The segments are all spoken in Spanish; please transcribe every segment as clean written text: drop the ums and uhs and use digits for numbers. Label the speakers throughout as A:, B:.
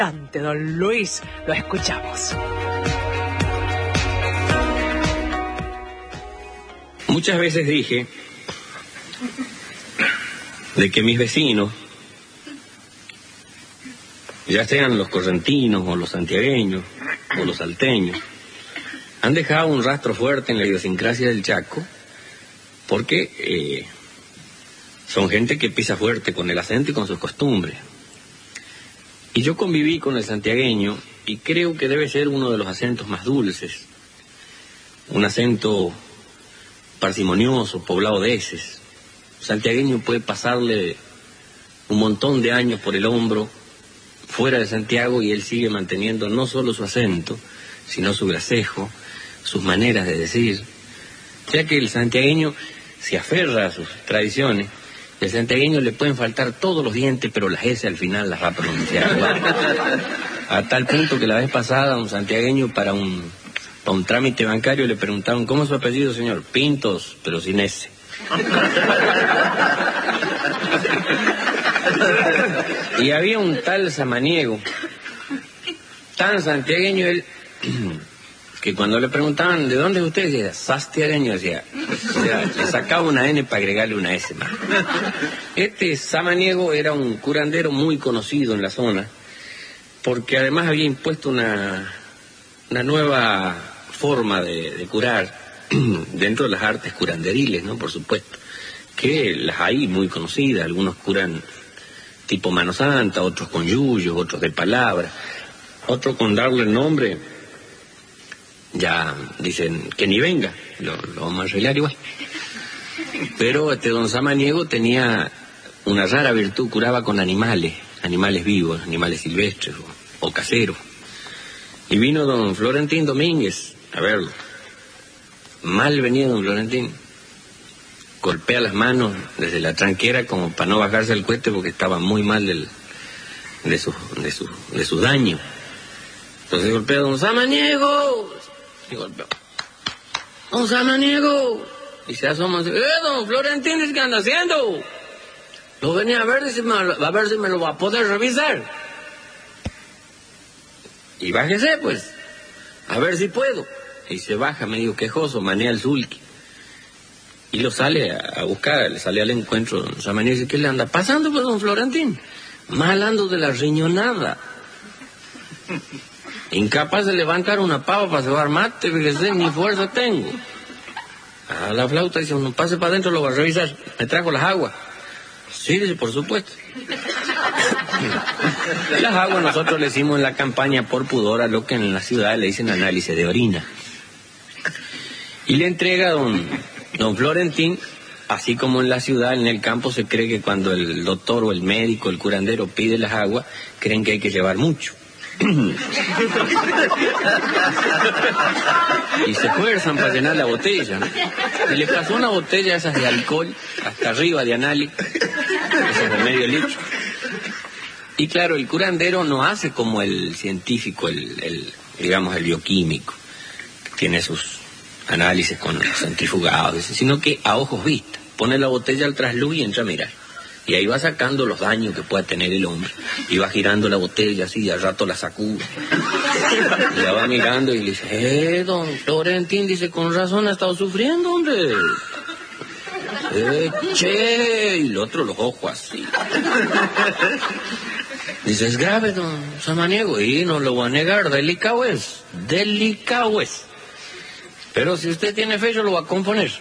A: Don Luis, lo escuchamos.
B: Muchas veces dije de que mis vecinos, ya sean los correntinos o los santiagueños o los salteños, han dejado un rastro fuerte en la idiosincrasia del Chaco porque son gente que pisa fuerte con el acento y con sus costumbres. Y yo conviví con el santiagueño y creo que debe ser uno de los acentos más dulces, un acento parsimonioso, poblado de eses. El santiagueño puede pasarle un montón de años por el hombro fuera de Santiago y él sigue manteniendo no solo su acento, sino su gracejo, sus maneras de decir. Ya que el santiagueño se aferra a sus tradiciones, el santiagueño le pueden faltar todos los dientes, pero las S al final las va a pronunciar. A tal punto que la vez pasada un santiagueño para un trámite bancario le preguntaron, ¿cómo es su apellido, señor? Pintos, pero sin S. Y había un tal samaniego, tan santiagueño él, que cuando le preguntaban, ¿de dónde es usted? Decía, sastiagueño, decía. O sea, le sacaba una N para agregarle una S más. Este samaniego era un curandero muy conocido en la zona, porque además había impuesto una nueva forma de curar dentro de las artes curanderiles, ¿no? Por supuesto, que las hay muy conocidas. Algunos curan tipo mano santa, otros con yuyos, otros de palabra, otros con darle el nombre. Ya dicen que ni venga, lo vamos a arreglar igual. Pero don Samaniego tenía una rara virtud, curaba con animales vivos, animales silvestres o caseros. Y vino don Florentín Domínguez a verlo. Mal venía don Florentín. Golpea las manos desde la tranquera como para no bajarse el cohete porque estaba muy mal de sus daños. Entonces golpea a don Samaniego. Y golpea. Don Samaniego. Y se asoma y dice, don Florentín, ¿qué anda haciendo? Lo venía a ver, dice, a ver si me lo va a poder revisar. Y bájese, pues, a ver si puedo. Y se baja medio quejoso, manea el sulky. Y lo sale a buscar, le sale al encuentro don Samaniego y dice, ¿qué le anda pasando, pues, don Florentín? Mal ando de la riñonada. Incapaz de levantar una pava para cebar mate, fíjese, ni fuerza tengo. A la flauta dice, no pase para adentro, lo va a revisar. Me trajo las aguas. Sí, dice, por supuesto. Las aguas nosotros le hicimos en la campaña por pudor a lo que en la ciudad le dicen análisis de orina. Y le entrega a don Florentín, así como en la ciudad, en el campo se cree que cuando el doctor o el médico, el curandero pide las aguas, creen que hay que llevar mucho. Y se esfuerzan para llenar la botella, ¿no? Y le pasó una botella esas de alcohol hasta arriba de análisis, esas de medio litro. Y claro, el curandero no hace como el científico, digamos el bioquímico, que tiene sus análisis con centrifugados, sino que a ojos vistas pone la botella al trasluz y entra a mirar. Y ahí va sacando los daños que pueda tener el hombre. Y va girando la botella así, y al rato la sacude. Y la va mirando y le dice, don Florentín, dice, con razón ha estado sufriendo, hombre. Che, y el otro los ojos así. Dice, es grave, don Samaniego, y no lo voy a negar, delicado es. Pero si usted tiene fe, yo lo voy a componer.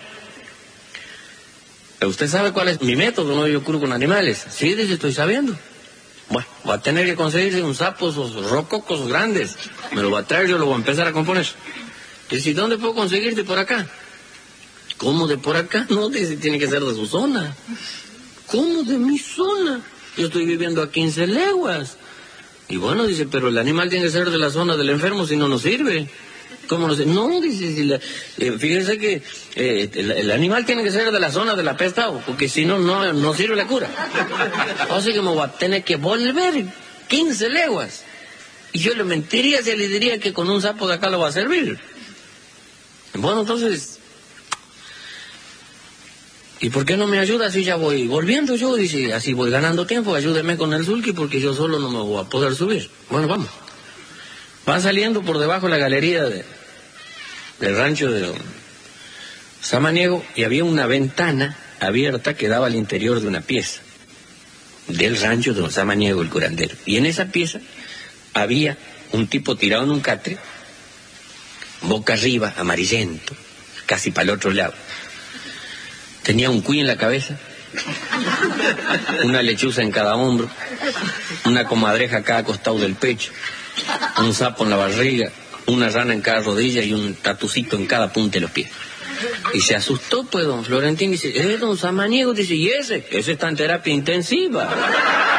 B: ¿Usted sabe cuál es mi método? No, yo curo con animales. Sí, dice, estoy sabiendo. Bueno, va a tener que conseguirse un sapo, esos rococos grandes. Me lo va a traer, yo lo voy a empezar a componer. Dice, ¿dónde puedo conseguirte por acá? ¿Cómo de por acá? No, dice, tiene que ser de su zona. ¿Cómo de mi zona? Yo estoy viviendo a 15 leguas. Y bueno, dice, pero el animal tiene que ser de la zona del enfermo, si no nos sirve. ¿Cómo no sé? No, dice, fíjense que el animal tiene que ser de la zona del apestado, porque si no, no sirve la cura. Así que me voy a tener que volver 15 leguas. Y yo le mentiría si le diría que con un sapo de acá lo va a servir. Bueno, entonces, ¿y por qué no me ayuda si ya voy volviendo yo? Dice, así voy ganando tiempo, ayúdeme con el sulky porque yo solo no me voy a poder subir. Bueno, vamos. Va saliendo por debajo de la galería del rancho de don Samaniego y había una ventana abierta que daba al interior de una pieza del rancho de don Samaniego, el curandero. Y en esa pieza había un tipo tirado en un catre, boca arriba, amarillento, casi para el otro lado. Tenía un cuy en la cabeza, una lechuza en cada hombro, una comadreja a cada costado del pecho, un sapo en la barriga, una rana en cada rodilla y un tatucito en cada punta de los pies. Y se asustó, pues, don Florentín, dice, don Samaniego, dice, ¿y ese? Ese está en terapia intensiva.